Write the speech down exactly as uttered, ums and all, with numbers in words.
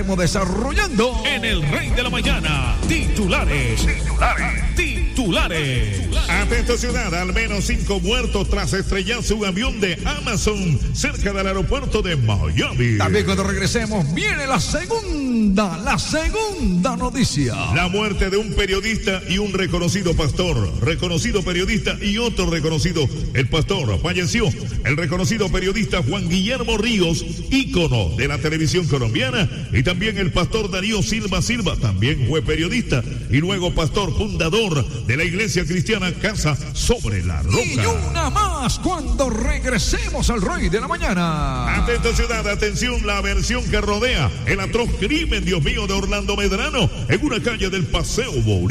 estaremos desarrollando en el Rey de la Mañana. Titulares. Titulares. Titulares. Atento ciudad, al menos cinco muertos tras estrellarse un avión de Amazon cerca del aeropuerto de Miami. También cuando regresemos viene la segunda, la segunda noticia. La muerte de un periodista y un reconocido pastor. Reconocido periodista y otro reconocido. El pastor falleció. El reconocido periodista Juan Guillermo Ríos, ícono de la televisión colombiana, y también el pastor Darío Silva Silva, también fue periodista y luego pastor fundador de la iglesia cristiana Casa Sobre la Roca. Y una más cuando regresemos al Rey de la Mañana. Atento ciudad, atención, la versión que rodea el atroz crimen, Dios mío, de Orlando Medrano en una calle del Paseo Bolívar.